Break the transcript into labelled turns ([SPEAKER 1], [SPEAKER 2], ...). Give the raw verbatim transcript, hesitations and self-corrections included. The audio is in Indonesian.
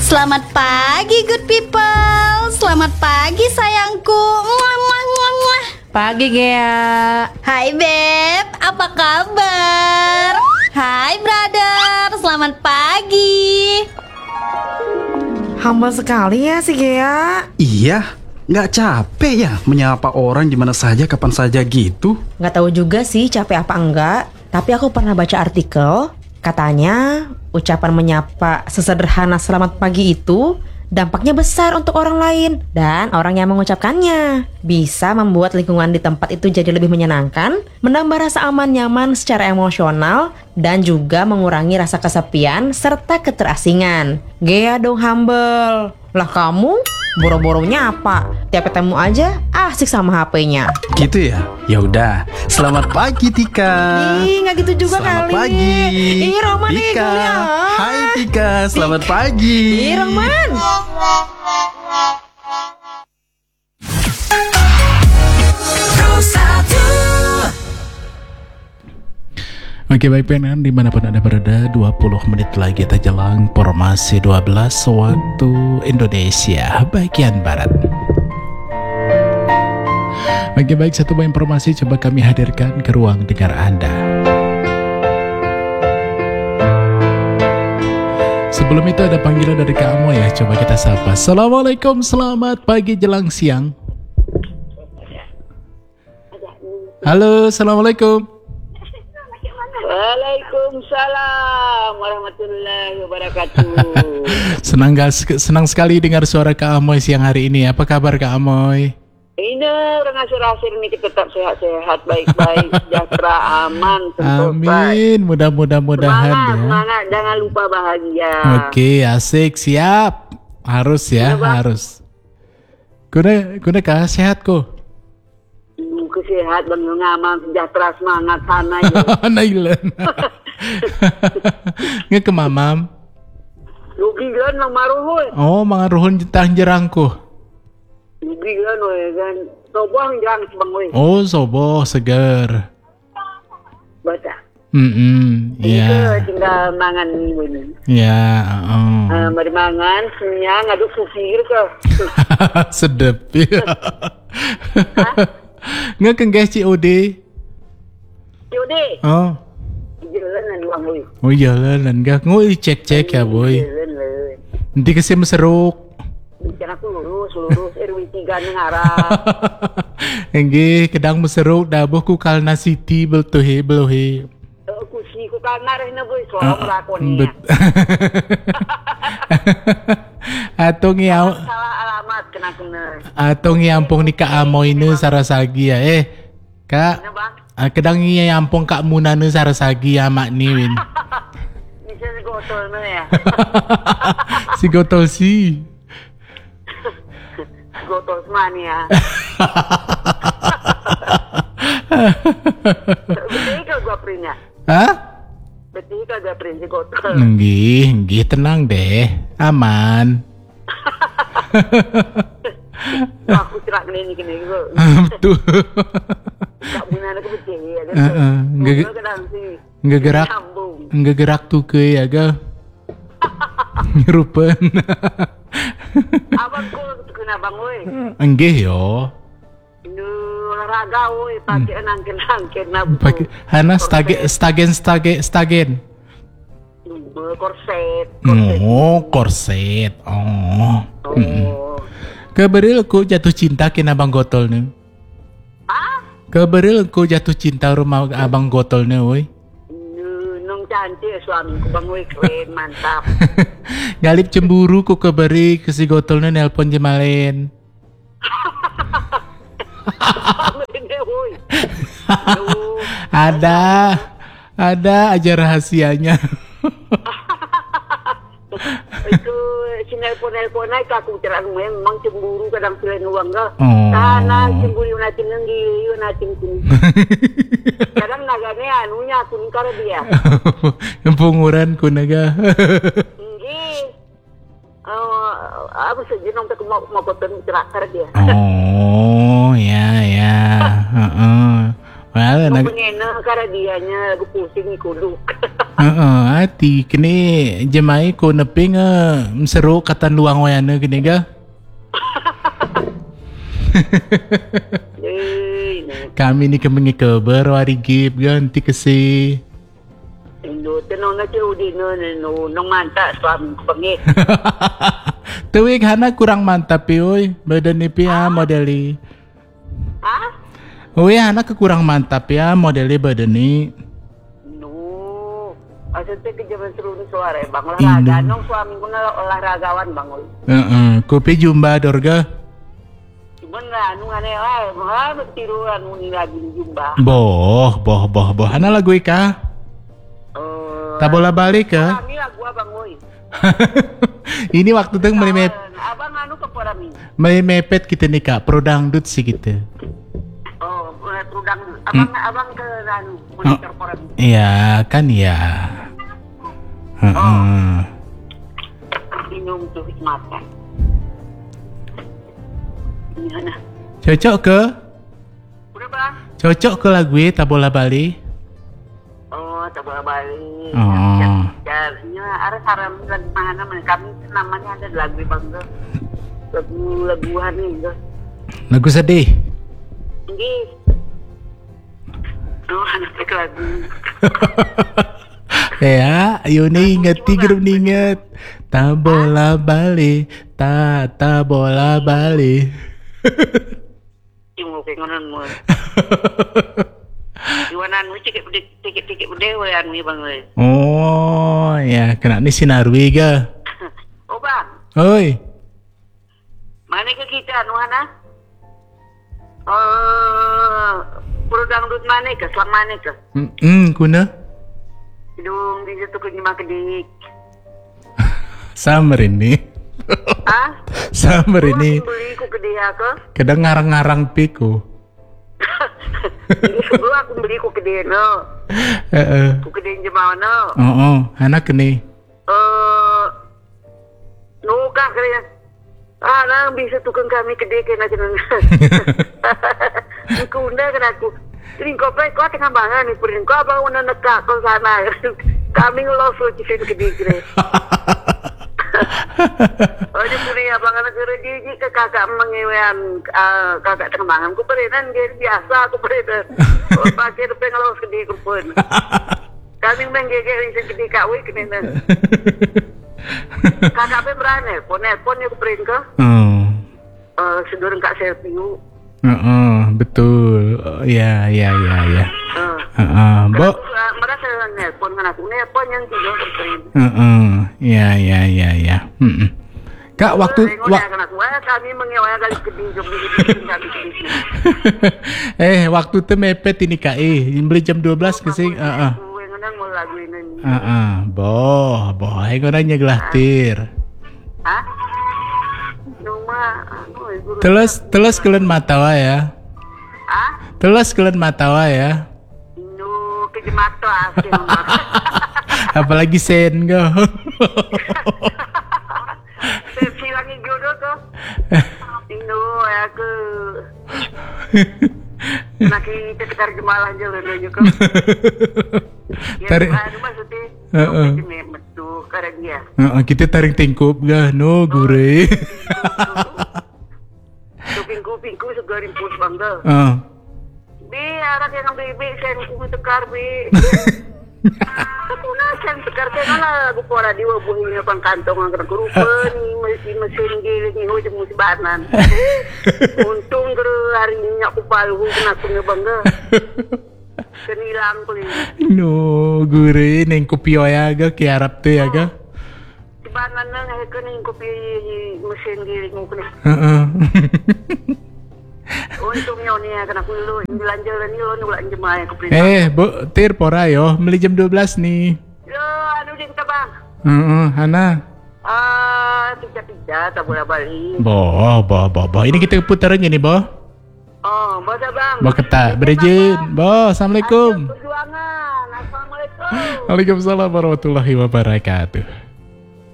[SPEAKER 1] Selamat pagi good people. Selamat pagi sayangku. Muah, muah, muah, muah.
[SPEAKER 2] Pagi Gea.
[SPEAKER 1] Hai Beb, apa kabar? Hai brother, selamat pagi.
[SPEAKER 2] Humble sekali ya si Gea.
[SPEAKER 3] Iya, nggak capek ya menyapa orang di mana saja, kapan saja gitu?
[SPEAKER 2] Nggak tahu juga sih capek apa enggak. Tapi aku pernah baca artikel, katanya ucapan menyapa sesederhana selamat pagi itu dampaknya besar untuk orang lain dan orang yang mengucapkannya. Bisa membuat lingkungan di tempat itu jadi lebih menyenangkan, menambah rasa aman nyaman secara emosional, dan juga mengurangi rasa kesepian serta keterasingan. Gea dong humble. Lah kamu boro-boro nyapa, tiap ketemu aja asik sama H P-nya.
[SPEAKER 3] Gitu ya? Ya udah. Selamat pagi Tika.
[SPEAKER 2] Ih, nggak gitu juga
[SPEAKER 3] Selamat
[SPEAKER 2] kali.
[SPEAKER 3] pagi.
[SPEAKER 2] Ih, Roman nih
[SPEAKER 3] Tika.
[SPEAKER 2] kuliah.
[SPEAKER 3] Hai Tika, selamat pagi.
[SPEAKER 2] Ih, Roman.
[SPEAKER 4] Oke baik pengen dimanapun anda berada, dua puluh menit lagi kita jelang formasi dua belas waktu Indonesia bagian Barat. Oke baik, satu buah informasi coba kami hadirkan ke ruang dengar anda. Sebelum itu ada panggilan dari kamu ya, coba kita sapa. Assalamualaikum, selamat pagi jelang siang. Halo, assalamualaikum.
[SPEAKER 5] Waalaikumsalam warahmatullahi wabarakatuh.
[SPEAKER 4] Senang senang sekali dengar suara Kak Amoy siang hari ini. Apa kabar Kak Amoy?
[SPEAKER 5] Ini orang asur-asur ini tetap sehat-sehat, baik-baik, sejahtera, aman, sentosa.
[SPEAKER 4] Amin. Mudah-mudahan
[SPEAKER 5] Semangat,
[SPEAKER 4] ya.
[SPEAKER 5] semangat, jangan lupa bahagia.
[SPEAKER 4] Oke, asik, siap. Harus ya,
[SPEAKER 5] Iya, Bang.
[SPEAKER 4] harus. Kuna, kuna kah sehat kok?
[SPEAKER 5] Hmm, Kesehat, bang, aman, sejahtera, semangat, sana ya.
[SPEAKER 4] Nailan. Nggak ke mamam.
[SPEAKER 5] Lugi kan, mang maruhun.
[SPEAKER 4] Oh, mangaruhun tentang jerangku.
[SPEAKER 5] Lugi kan, we kan. Soboh jangan sebang we.
[SPEAKER 4] Oh, soboh, seger.
[SPEAKER 5] Baca.
[SPEAKER 4] Hmm,
[SPEAKER 5] Iya.
[SPEAKER 4] ya,
[SPEAKER 5] Tinggal mangan ini ini.
[SPEAKER 4] ya. Oh.
[SPEAKER 5] Ah, mari mangan, senyang, ngaduk susir ke.
[SPEAKER 4] Sedep. Nggak ke guys C O D.
[SPEAKER 5] Yaudah.
[SPEAKER 4] Oh.
[SPEAKER 5] Jalan dan luang we.
[SPEAKER 4] Oh jalan enggak ngoi cek-cek ya boy.
[SPEAKER 5] Jalan le.
[SPEAKER 4] Nanti kasih meseruk.
[SPEAKER 5] Bicara aku lurus, lurus, R W tiga nengarah.
[SPEAKER 4] Enggih, kedang meseruk dabuh ku kalna City beltuhe beluhe.
[SPEAKER 5] Aku sih, ku kanar na boy, soalnya melakonnya.
[SPEAKER 4] Bet. Atong yaw,
[SPEAKER 5] Salah alamat, kena-kena.
[SPEAKER 4] atong yampung ni Kak Amoy ne sarasagi ya. Eh, Kak,
[SPEAKER 5] Ano ba?
[SPEAKER 4] ah, kedang yampung Kak Muna ne sarasagi ya mak ni win.
[SPEAKER 5] Bisa si Gotol na ya.
[SPEAKER 4] Si Gotol si.
[SPEAKER 5] Gotol semani ya. Betul ka gua prinya?
[SPEAKER 4] Hah?
[SPEAKER 5] Betul ka gua prin si Gotol?
[SPEAKER 4] Enggih, enggih tenang deh. Aman.
[SPEAKER 5] Aku cerak kena ini kena gitu.
[SPEAKER 4] Betul.
[SPEAKER 5] Tak guna nak betul ya.
[SPEAKER 4] Heeh, enggak
[SPEAKER 5] Gua kadang si.
[SPEAKER 4] enggak gerak.
[SPEAKER 5] Sambung.
[SPEAKER 4] Enggak gerak tuh ke ya ga. Nyerupen.
[SPEAKER 5] Abang ko kena bang we.
[SPEAKER 4] Enggih yo.
[SPEAKER 5] Nu olahraga we pakai nangkin-nangkin na.
[SPEAKER 4] Pakai hana stage stagen stage stagen.
[SPEAKER 5] Korset. Korset.
[SPEAKER 4] Oh, korset. Oh.
[SPEAKER 5] Oh.
[SPEAKER 4] Keberil ku jatuh cinta kena Abang Gotol nih.
[SPEAKER 5] Ah?
[SPEAKER 4] Keberil ku jatuh cinta rumah Abang Gotol nih, woi.
[SPEAKER 5] Nu- Nung cantik suamiku bang we keren mantap.
[SPEAKER 4] Galip cemburu ku keberi ke si Gotol nih nelpon jemalen.
[SPEAKER 5] Ini woi. Aduh.
[SPEAKER 4] Ada, ada aja rahasianya.
[SPEAKER 5] Itu si nelpon-nelpon naik aku cerak memang cemburu kadang selain uang ka.
[SPEAKER 4] Oh.
[SPEAKER 5] Sana cemburu natin ng giyo natin kun. Kadang nagane anunya kun kara dia.
[SPEAKER 4] Yang punguran ku naga.
[SPEAKER 5] Hindi. Oh, apa saja nung tak mau mau potong cerak kara dia.
[SPEAKER 4] Oh, ya ya. Heeh. Well,
[SPEAKER 5] Nung
[SPEAKER 4] nag
[SPEAKER 5] pengena kara dianya lagu pusing ikuduk.
[SPEAKER 4] Heeh, hati kene jemai ko neping seru katan luang wayana kene ga.
[SPEAKER 5] Eh, ini.
[SPEAKER 4] Kami ni kemengi kabar wari gip ganti kesi.
[SPEAKER 5] Indo tenong na jauh di no no nong manta suami ku pengit.
[SPEAKER 4] Tuwik hana kurang mantap oi, badan ni pia modeli.
[SPEAKER 5] Hah?
[SPEAKER 4] Oi hana ke kurang mantap ya modeli badan ni.
[SPEAKER 5] No. Asal ke jaman seru ni suara bang olahraga.
[SPEAKER 4] Indo.
[SPEAKER 5] Nong suami ku na olahragawan bang oi.
[SPEAKER 4] Heeh, kopi jumba dorga.
[SPEAKER 5] Cuman lah anu ane ay, mah bertiru anu ni lagi ni jumba.
[SPEAKER 4] Boh, boh, boh, boh. Hana lagu ika?
[SPEAKER 5] Eh,
[SPEAKER 4] Tak bola balik ke?
[SPEAKER 5] Kami lagu abang oi.
[SPEAKER 4] Ini waktu teng meli mep,
[SPEAKER 5] Abang anu ke Porami.
[SPEAKER 4] meli mepet kita nih kak, pro dangdut sih kita.
[SPEAKER 5] Oh, tudang. Abang abang ke anu monitor Porami.
[SPEAKER 4] Iya kan ya. Heeh.
[SPEAKER 5] Minum tuh hikmatan. Gimana?
[SPEAKER 4] Cocok ke?
[SPEAKER 5] Udah bang?
[SPEAKER 4] Cocok ke lagu ini, tak bola balik?
[SPEAKER 5] Oh, tak boleh balik.
[SPEAKER 4] Oh.
[SPEAKER 5] Ya, ada saran lagu mana mana kami namanya ada lagu bangga. Lagu laguan nih,
[SPEAKER 4] Lagu sedih.
[SPEAKER 5] Ini. Oh, anak itu lagu.
[SPEAKER 4] Ya, ayo nih ingeti grup inget. Tak bola balik, tak tak bola balik.
[SPEAKER 5] Cuma pengen mau. Iwanan mu tiket tiket tiket bude wayan mi bang oi.
[SPEAKER 4] Oh, ya kena nih sinarwi ga.
[SPEAKER 5] Oh bang,
[SPEAKER 4] Oi.
[SPEAKER 5] mana ke kita anu ana? Oh, produk dangdut mana ke? Selang mana ke?
[SPEAKER 4] Hmm, kuna
[SPEAKER 5] Hidung di situ ke lima kedik.
[SPEAKER 4] summer ini.
[SPEAKER 5] Ah?
[SPEAKER 4] Summer ini.
[SPEAKER 5] Aku beli ku ke dia ke?
[SPEAKER 4] Kadang ngarang-ngarang piku.
[SPEAKER 5] Ini sebelum aku beli ku ke dia no.
[SPEAKER 4] Heeh.
[SPEAKER 5] Ku ke dia jemaah no.
[SPEAKER 4] Oh, oh, anak ini.
[SPEAKER 5] Eh, no kah kaya. Ah, nang bisa tukang kami ke dia kena jenang. Ku unda kan aku. Ini kau baik kau tengah bangan ni purin kau abang wana nekak kau sana. Kami ngelos lo cisin ke dia kira. Oh, dia punya abang anak kira dia ke kakak mengewan kakak tengah bangan. Ku perenan dia biasa aku perenan. Oh, pakai depan ngelos ke dia kupun. Kami menggege bisa ke dia kawin kena. Kakak apa berani? Pon pon aku perin ke.
[SPEAKER 4] Oh.
[SPEAKER 5] Eh, sedurung kak selfie yuk.
[SPEAKER 4] Heeh, betul. Oh, ya, ya, ya, ya.
[SPEAKER 5] Eh.
[SPEAKER 4] Heeh, Bo.
[SPEAKER 5] Aku uh, merasa nelpon kan aku nelpon yang tiga terkirim.
[SPEAKER 4] Heeh. Ya, ya, ya, ya. Mm-mm. Kak, waktu wa-
[SPEAKER 5] kan aku eh, kami mengewaya kali keding keding kami keding.
[SPEAKER 4] eh, waktu teh mepet ini Kak. Eh, beli jam dua belas kesing. Heeh.
[SPEAKER 5] Aku yang nang mau lagu ini.
[SPEAKER 4] Heeh. Boh, boh, aing orang nyegelahtir.
[SPEAKER 5] Hah? Cuma anu guru.
[SPEAKER 4] Terus, terus kalian matawa ya.
[SPEAKER 5] Hah?
[SPEAKER 4] Terus kalian matawa ya.
[SPEAKER 5] Nu kejemato asing.
[SPEAKER 4] Apalagi sen go.
[SPEAKER 5] Silangi jodoh tuh. Indo aku. Nak kita sekitar jemalah aja loh juga.
[SPEAKER 4] Tarik.
[SPEAKER 5] Ya, anu maksudnya.
[SPEAKER 4] Heeh.
[SPEAKER 5] Betul karena dia.
[SPEAKER 4] Heeh, kita tarik tingkup gah no gure.
[SPEAKER 5] Kuping kupingku segarin pus bangga.
[SPEAKER 4] Heeh.
[SPEAKER 5] Bi anak yang bebe sen ku tekar bi. Aku na sen tekar sen lah aku pora di wabuh ini pang kantong ang kerupen mesin mesin giling ini hoje musi banan. Untung gero hari ini aku palu kena aku bangga. Kenilang puli.
[SPEAKER 4] No gure neng kopi ya ga ki Arab tuh ya ga.
[SPEAKER 5] Di banan nang kening kopi mesin giling ko ni.
[SPEAKER 4] Heeh.
[SPEAKER 5] Untungnya ni akan aku lu belanja ni lo nulang jemaah aku beli.
[SPEAKER 4] Eh, Bu, tir pora yo, beli jam dua belas nih.
[SPEAKER 5] Yo, anu din ka bang.
[SPEAKER 4] Heeh, Hana.
[SPEAKER 5] Ah, tiga-tiga tak boleh balik.
[SPEAKER 4] Boh, boh, boh, boh. Ini kita putarannya nih, Boh.
[SPEAKER 5] Oh, bosa bang.
[SPEAKER 4] Boh ketak, berejin. Boh, Assalamualaikum.
[SPEAKER 5] Perjuangan. Assalamualaikum.
[SPEAKER 4] Waalaikumsalam warahmatullahi wabarakatuh.